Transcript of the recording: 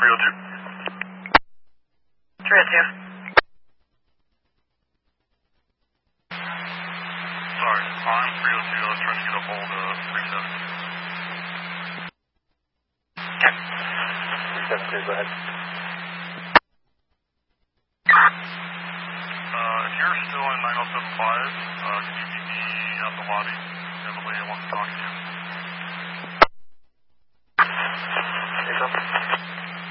302. 302. Sorry, I'm 302. I was trying to get a hold of 372. Okay. 372, go ahead. If you're still in 9075, can you meet me at the lobby? I have a lady I want to talk to you.